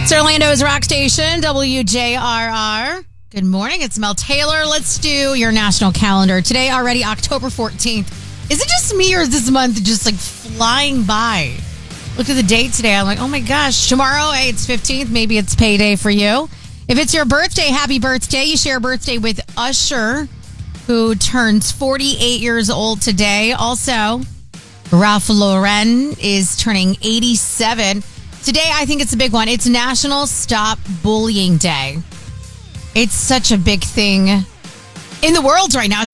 It's Orlando's rock station, WJRR. Good morning. It's Mel Taylor. Let's do your national calendar. Today, already October 14th. Is it just me or is this month just like flying by? Look at the date today. I'm like, oh my gosh. Tomorrow, hey, it's 15th. Maybe it's payday for you. If it's your birthday, happy birthday. You share a birthday with Usher, who turns 48 years old today. Also, Ralph Lauren is turning 87. Today, I think it's a big one. It's National Stop Bullying Day. It's such a big thing in the world right now.